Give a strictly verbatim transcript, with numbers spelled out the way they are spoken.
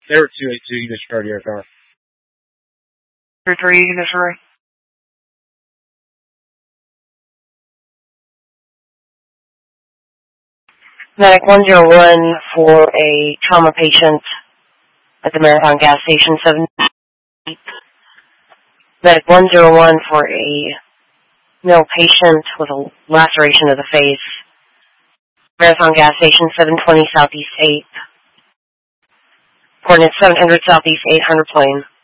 They were two eight two, you just started your car. three three, Unit Array. Medic one zero one for a trauma patient at the Marathon gas station, seven. Medic one zero one for a male patient with a laceration of the face. Marathon gas station, seven twenty Southeast eighth. Coordinates seven hundred Southeast eight hundred plane.